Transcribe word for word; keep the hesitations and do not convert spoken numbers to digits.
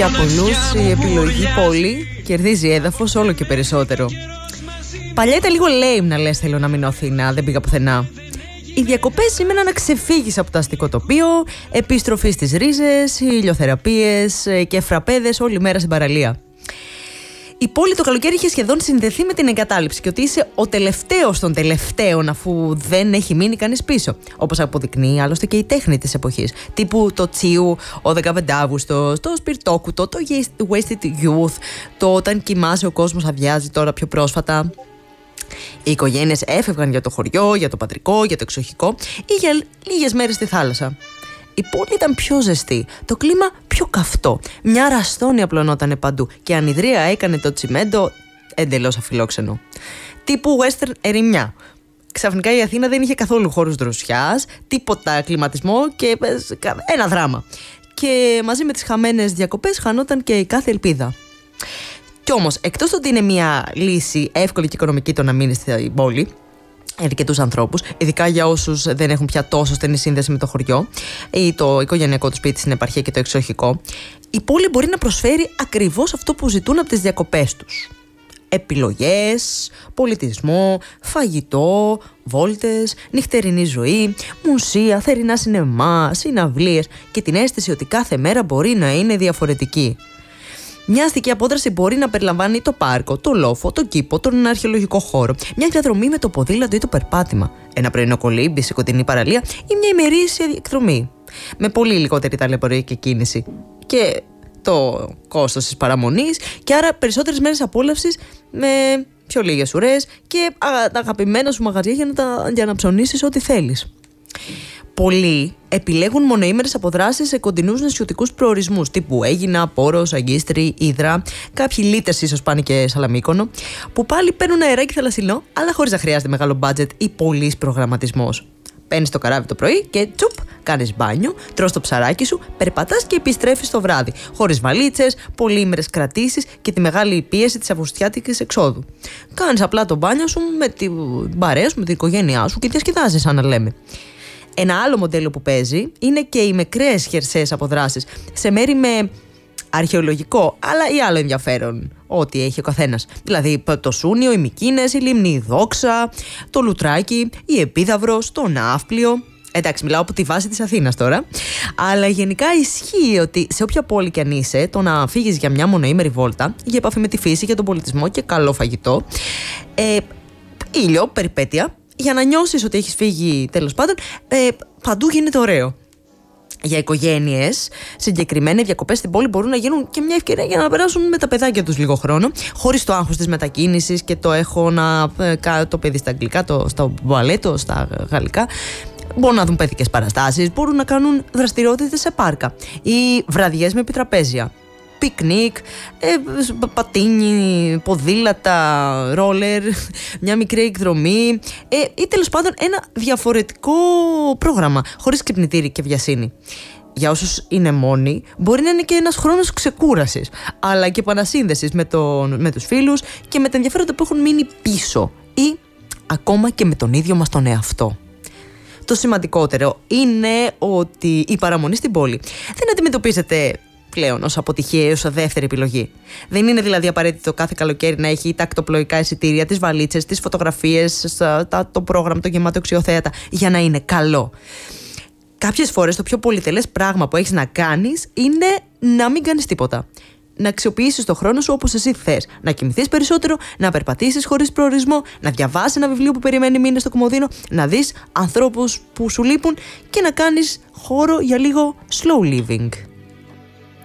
Για πολλούς η επιλογή πόλη κερδίζει έδαφος όλο και περισσότερο. Παλιά ήταν λίγο lame να λες θέλω να μείνω Αθήνα, δεν πήγα πουθενά. Οι διακοπές σήμαιναν να ξεφύγεις από το αστικό τοπίο, επιστροφή στις ρίζες, ηλιοθεραπείες και φραπέδες όλη μέρα στην παραλία. Η πόλη το καλοκαίρι είχε σχεδόν συνδεθεί με την εγκατάλειψη και ότι είσαι ο τελευταίος των τελευταίων αφού δεν έχει μείνει κανείς πίσω. Όπως αποδεικνύει άλλωστε και η τέχνη της εποχής. Τύπου το Τσίου, ο δεκαπέντε Αύγουστος, το Σπιρτόκουτο, το Wasted Youth, το Όταν κοιμάσαι ο κόσμος αδειάζει τώρα πιο πρόσφατα. Οι οικογένειες έφευγαν για το χωριό, για το πατρικό, για το εξοχικό ή για λίγες μέρες στη θάλασσα. Η πόλη ήταν πιο ζεστή, το κλίμα πιο καυτό. Μια ραστόνη απλωνότανε παντού και η ανιδρία έκανε το τσιμέντο εντελώς αφιλόξενο. Τύπου western ερημιά. Ξαφνικά η Αθήνα δεν είχε καθόλου χώρους δροσιάς, τίποτα κλιματισμό και ένα δράμα. Και μαζί με τις χαμένες διακοπές χανόταν και η κάθε ελπίδα. Κι όμως, εκτός ότι είναι μια λύση εύκολη και οικονομική το να μείνει στην πόλη, αρκετούς ανθρώπους, ειδικά για όσους δεν έχουν πια τόσο στενή σύνδεση με το χωριό ή το οικογενειακό του σπίτι στην επαρχία και το εξοχικό, η πόλη μπορεί να προσφέρει ακριβώς αυτό που ζητούν από τις διακοπές τους. Επιλογές, πολιτισμό, φαγητό, βόλτες, νυχτερινή ζωή, μουσεία, θερινά σινεμά, συναυλίες και την αίσθηση ότι κάθε μέρα μπορεί να είναι διαφορετική. Μια αστική απόδραση μπορεί να περιλαμβάνει το πάρκο, το λόφο, το κήπο, τον αρχαιολογικό χώρο, μια διαδρομή με το ποδήλατο ή το περπάτημα, ένα πρωινό κολύμπι σε κοντινή παραλία ή μια ημερήσια εκδρομή. Με πολύ λιγότερη ταλαιπωρία και κίνηση. Και το κόστος της παραμονής, και άρα περισσότερες μέρες απόλαυσης με πιο λίγες ουρές και τα αγαπημένα σου μαγαζιά για να, τα, για να ψωνίσεις ό,τι θέλεις. Πολλοί επιλέγουν μονοήμερες αποδράσεις σε κοντινούς νησιωτικούς προορισμούς τύπου Αίγινα, Πόρος, Αγκίστρη, Ύδρα, κάποιοι λίτες ίσως πάνε και Σαλαμίκονο, που πάλι παίρνουν αεράκι θαλασσινό, αλλά χωρίς να χρειάζεται μεγάλο μπάτζετ ή πολύς προγραμματισμός. Παίρνεις το καράβι το πρωί και τσουπ, κάνεις μπάνιο, τρως το ψαράκι σου, περπατάς και επιστρέφεις το βράδυ, χωρίς βαλίτσες, πολύήμερες κρατήσεις και τη μεγάλη πίεση της αυγουστιάτικης εξόδου. Κάνεις απλά το μπάνιο σου με την παρέα σου, με την οικογένειά σου και διασκεδάζεις, σαν να λέμε. Ένα άλλο μοντέλο που παίζει είναι και οι μικρές χερσαίες αποδράσεις σε μέρη με αρχαιολογικό αλλά ή άλλο ενδιαφέρον, ό,τι έχει ο καθένας. Δηλαδή το Σούνιο, οι Μικίνες, η Λίμνη η Δόξα, το Λουτράκι, η Επίδαυρος, το Ναύπλιο. Εντάξει, μιλάω από τη βάση της Αθήνας τώρα. Αλλά γενικά ισχύει ότι σε όποια πόλη κι αν είσαι, το να φύγεις για μια μονοήμερη βόλτα, για επαφή με τη φύση, για τον πολιτισμό και καλό φαγητό, ε, ήλιο, περιπέτεια, για να νιώσεις ότι έχεις φύγει τέλος πάντων, ε, παντού γίνεται ωραίο. Για οικογένειες, συγκεκριμένα οι διακοπές στην πόλη μπορούν να γίνουν και μια ευκαιρία για να περάσουν με τα παιδάκια τους λίγο χρόνο, χωρίς το άγχος της μετακίνησης και το έχω να ε, το παιδί στα αγγλικά, το, στο μπαλέτο, στα γαλλικά. Μπορούν να δουν παιδικές παραστάσεις, μπορούν να κάνουν δραστηριότητες σε πάρκα ή βραδιές με επιτραπέζια. Πικνίκ, ε, πατίνι, ποδήλατα, ρόλερ, μια μικρή εκδρομή ε, ή τέλος πάντων ένα διαφορετικό πρόγραμμα χωρίς κυπνητήρι και βιασύνη. Για όσους είναι μόνοι, μπορεί να είναι και ένας χρόνος ξεκούρασης, αλλά και επανασύνδεσης με, τον, με τους φίλους και με τα ενδιαφέροντα που έχουν μείνει πίσω ή ακόμα και με τον ίδιο μας τον εαυτό. Το σημαντικότερο είναι ότι η παραμονή στην πόλη δεν αντιμετωπίζεται πλέον ως αποτυχία ή ως δεύτερη επιλογή. Δεν είναι δηλαδή απαραίτητο κάθε καλοκαίρι να έχει τα ακτοπλοϊκά εισιτήρια, τις βαλίτσες, τις φωτογραφίες, το πρόγραμμα, το γεμάτο αξιοθέατα για να είναι καλό. Κάποιες φορές το πιο πολυτελές πράγμα που έχεις να κάνεις είναι να μην κάνεις τίποτα. Να αξιοποιήσεις το χρόνο σου όπως εσύ θες. Να κοιμηθείς περισσότερο, να περπατήσεις χωρίς προορισμό, να διαβάσεις ένα βιβλίο που περιμένει μήνες στο κομμωδίνο, να δεις ανθρώπους που σου λείπουν και να κάνεις χώρο για λίγο slow living.